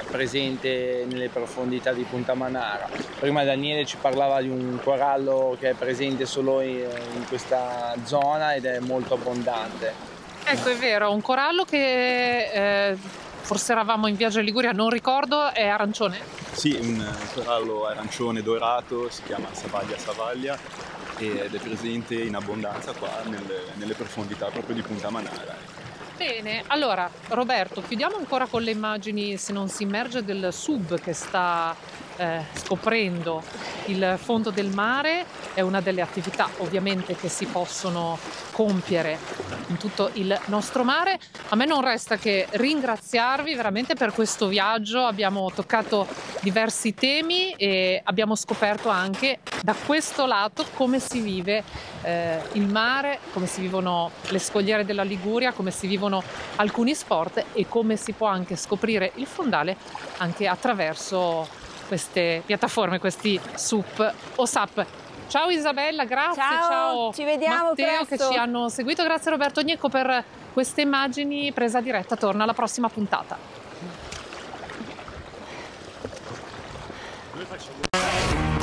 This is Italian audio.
presente nelle profondità di Punta Manara. Prima Daniele ci parlava di un corallo che è presente solo in questa zona ed è molto abbondante. Ecco, è vero, un corallo che forse eravamo in viaggio in Liguria, non ricordo, è arancione? Sì, un corallo arancione dorato, si chiama Savaglia savaglia ed è presente in abbondanza qua nelle profondità proprio di Punta Manara. Bene, allora Roberto, chiudiamo ancora con le immagini, se non si immerge, del sub che sta scoprendo il fondo del mare. È una delle attività ovviamente che si possono compiere in tutto il nostro mare. A me non resta che ringraziarvi veramente per questo viaggio. Abbiamo toccato diversi temi e abbiamo scoperto anche da questo lato come si vive il mare, come si vivono le scogliere della Liguria, come si vivono alcuni sport e come si può anche scoprire il fondale anche attraverso queste piattaforme, questi SUP o SAP. Ciao Isabella, grazie, ciao ci vediamo Matteo presto. che ci hanno seguito, grazie Roberto Gnecco per queste immagini presa diretta. Torna alla prossima puntata.